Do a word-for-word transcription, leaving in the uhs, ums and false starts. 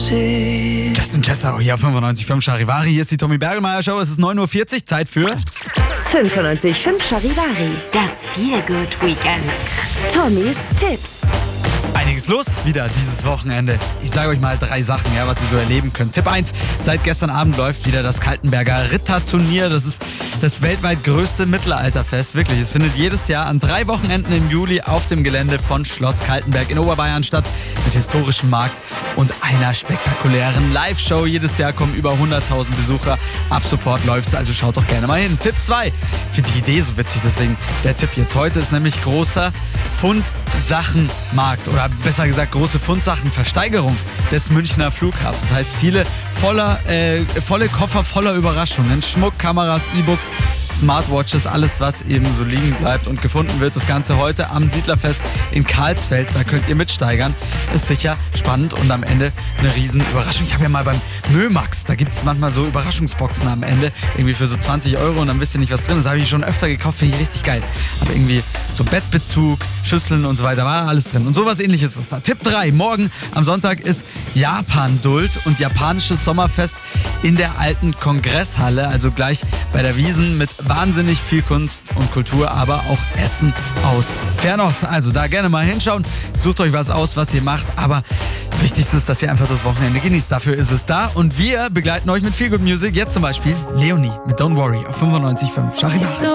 Musik. Justin Chessau hier auf fünfundneunzig Komma fünf Charivari. Hier ist die Tommy Bergelmeier Show. Es ist neun Uhr vierzig, Zeit für fünfundneunzig Komma fünf Charivari. Das Feel-Good-Weekend. Tommys Tipps. einiges los wieder dieses Wochenende. Ich sage euch mal drei Sachen, ja, was ihr so erleben könnt. Tipp eins, seit gestern Abend läuft wieder das Kaltenberger Ritterturnier. Das ist das weltweit größte Mittelalterfest. Wirklich, es findet jedes Jahr an drei Wochenenden im Juli auf dem Gelände von Schloss Kaltenberg in Oberbayern statt. Mit historischem Markt und einer spektakulären Live-Show. Jedes Jahr kommen über hunderttausend Besucher. Ab sofort läuft's, also schaut doch gerne mal hin. Tipp zwei, ich finde die Idee so witzig, deswegen der Tipp jetzt heute ist nämlich großer Fundsachenmarkt oder besser gesagt große Fundsachenversteigerung des Münchner Flughafens. Das heißt, viele voller, äh, volle Koffer voller Überraschungen, Schmuck, Kameras, E-Books, Smartwatches, alles was eben so liegen bleibt und gefunden wird. Das Ganze heute am Siedlerfest in Karlsfeld, da könnt ihr mitsteigern. Ist sicher spannend und am Ende eine riesen Überraschung. Ich habe ja mal beim Mömax, da gibt es manchmal so Überraschungsboxen am Ende, irgendwie für so zwanzig Euro und dann wisst ihr nicht, was drin ist. Das habe ich schon öfter gekauft, finde ich richtig geil. Aber irgendwie so Bettbezug, Schüsseln und so weiter, war alles drin. Und sowas ähnliches ist da. Tipp drei, morgen am Sonntag ist Japan-Duld und japanisches Sommerfest in der alten Kongresshalle, also gleich bei der Wiesn mit wahnsinnig viel Kunst und Kultur, aber auch Essen aus Fernost. Also da gerne mal hinschauen, sucht euch was aus, was ihr macht, aber das Wichtigste ist, dass ihr einfach das Wochenende genießt. Dafür ist es da und wir begleiten euch mit viel Good Music. Jetzt zum Beispiel Leonie mit Don't Worry auf fünfundneunzig Komma fünf Charivari.